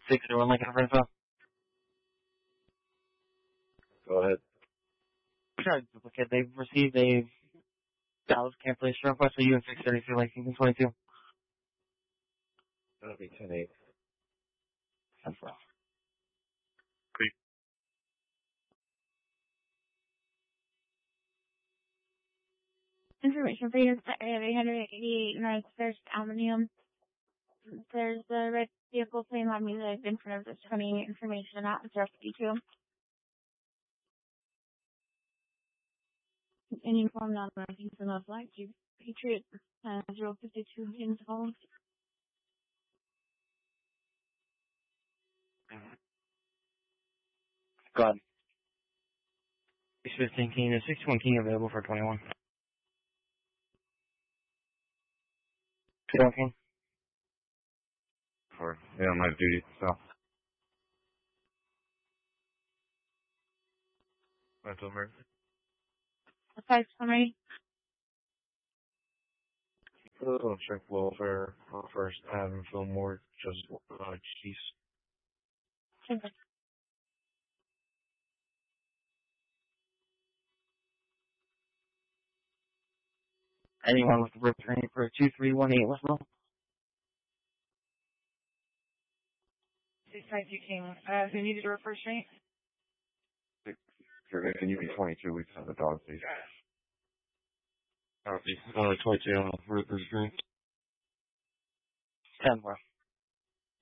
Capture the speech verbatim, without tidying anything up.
six zero one Lincoln for info. Go ahead. Sure, duplicate. They've received a Dallas cancellation request for you and six thirty-two Lexington twenty-two. That'll be ten eight. That's rough. Information for you is eight eighty-eight North First Avenue. There's a red vehicle plane on me that in front of this twenty information at zero fifty-two. Any form non-markings in the flight to Patriot uh, zero fifty-two installed. Go ahead. six fifteen King is sixty-one King available for twenty-one. sixty-one King. For, yeah, my duty, so. Mental emergency. Five summary. Oh, check welfare, uh, first Avenue, Fillmore, just, uh, Chiefs. Okay. Anyone with the rip train for two three one eight Westmore? six five two King. Uh, who needed a refer straight? Can you be twenty-two weeks on the dog, please? Copy. Only twenty-two on the rip train. ten, bro.